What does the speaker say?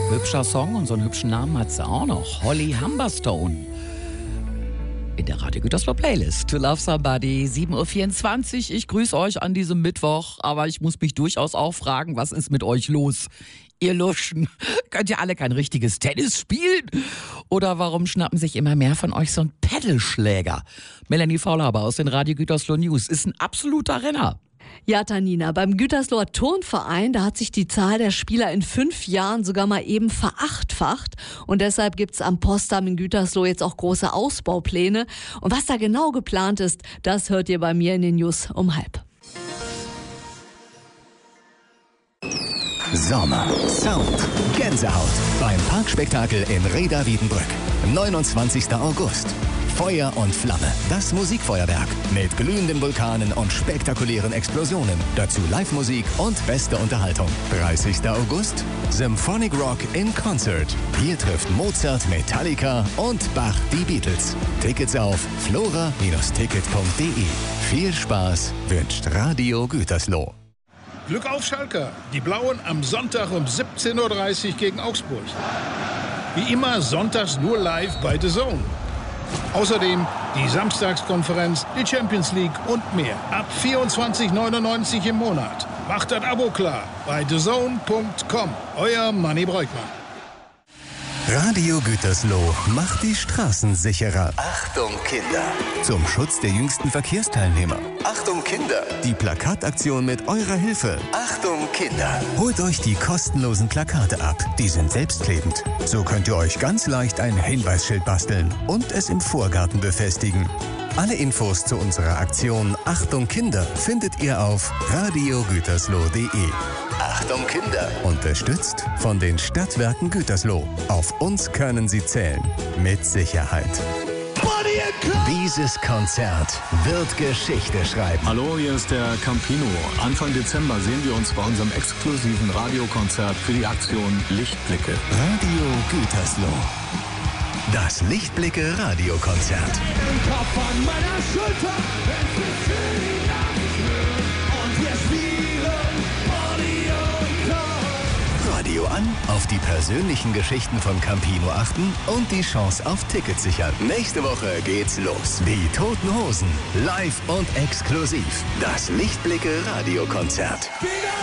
Hübscher Song und so einen hübschen Namen hat sie auch noch. Holly Humberstone. In der Radio Gütersloh Playlist. To Love Somebody, 7.24 Uhr. Ich grüße euch an diesem Mittwoch, aber ich muss mich durchaus auch fragen, was ist mit euch los? Ihr Luschen, könnt ihr alle kein richtiges Tennis spielen? Oder warum schnappen sich immer mehr von euch so einen Pedalschläger? Melanie Faulhaber aus den Radio Gütersloh News ist ein absoluter Renner. Ja, Tanina, beim Gütersloher Turnverein, da hat sich die Zahl der Spieler in 5 Jahren sogar mal eben verachtfacht. Und deshalb gibt's am Postamt in Gütersloh jetzt auch große Ausbaupläne. Und was da genau geplant ist, das hört ihr bei mir in den News um 12:30. Sommer, Sound, Gänsehaut beim Parkspektakel in Rheda Wiedenbrück. 29. August. Feuer und Flamme. Das Musikfeuerwerk mit glühenden Vulkanen und spektakulären Explosionen. Dazu Live-Musik und beste Unterhaltung. 30. August. Symphonic Rock in Concert. Hier trifft Mozart, Metallica und Bach die Beatles. Tickets auf flora-ticket.de. Viel Spaß wünscht Radio Gütersloh. Glück auf Schalke. Die Blauen am Sonntag um 17.30 Uhr gegen Augsburg. Wie immer sonntags nur live bei The Zone. Außerdem die Samstagskonferenz, die Champions League und mehr. Ab 24,99 im Monat. Macht das Abo klar bei thezone.com. Euer Manni Breukmann. Radio Gütersloh macht die Straßen sicherer. Achtung Kinder! Zum Schutz der jüngsten Verkehrsteilnehmer. Achtung Kinder! Die Plakataktion mit eurer Hilfe. Achtung Kinder! Holt euch die kostenlosen Plakate ab. Die sind selbstklebend. So könnt ihr euch ganz leicht ein Hinweisschild basteln und es im Vorgarten befestigen. Alle Infos zu unserer Aktion Achtung Kinder findet ihr auf radiogütersloh.de. Achtung Kinder! Unterstützt von den Stadtwerken Gütersloh. Auf uns können Sie zählen. Mit Sicherheit. Dieses Konzert wird Geschichte schreiben. Hallo, hier ist der Campino. Anfang Dezember sehen wir uns bei unserem exklusiven Radiokonzert für die Aktion Lichtblicke. Radio Gütersloh. Das Lichtblicke Radiokonzert. Im Kopf an meiner Schulter, wenn es schön und wir spielen Body und Kopf. Radio an, auf die persönlichen Geschichten von Campino achten und die Chance auf Tickets sichern. Nächste Woche geht's los. Die Toten Hosen, live und exklusiv. Das Lichtblicke Radiokonzert.